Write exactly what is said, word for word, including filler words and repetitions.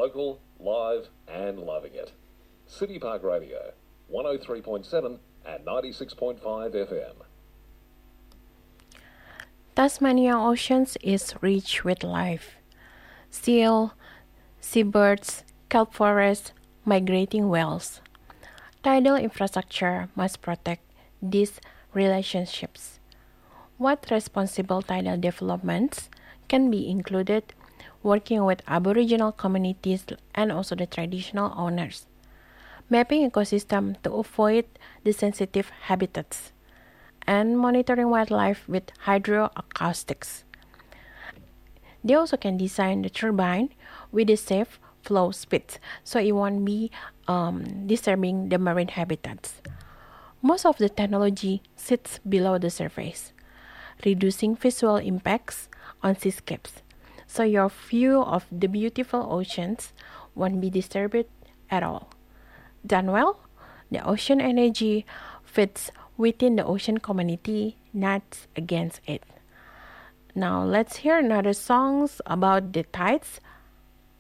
Local, live and loving it. City Park Radio, one oh three point seven and ninety-six point five F M. Tasmania Oceans is rich with life. Seal, seabirds, kelp forests, migrating whales. Tidal infrastructure must protect these relationships. What responsible tidal developments can be included? Working with Aboriginal communities and also the traditional owners. Mapping ecosystem to avoid the sensitive habitats. And monitoring wildlife with hydroacoustics. They also can design the turbine with a safe flow speed, so it won't be um, disturbing the marine habitats. Most of the technology sits below the surface, reducing visual impacts on seascapes, so your view of the beautiful oceans won't be disturbed at all. Done well, the ocean energy fits within the ocean community, not against it. Now let's hear another songs about the tides